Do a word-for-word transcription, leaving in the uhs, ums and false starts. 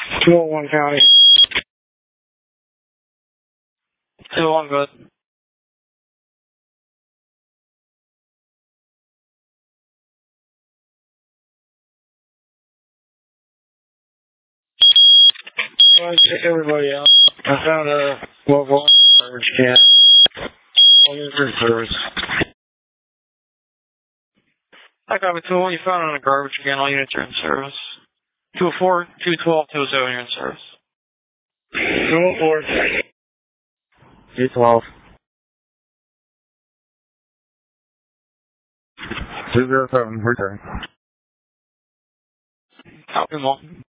two oh one County. two oh one, good. Well, take everybody out. I found a local garbage can. On your service. I got a two oh one, you found it on a garbage can, all units are in service. two oh four, two twelve, two oh seven, you're in service. two oh four. two twelve. two oh seven, return. Copy them all.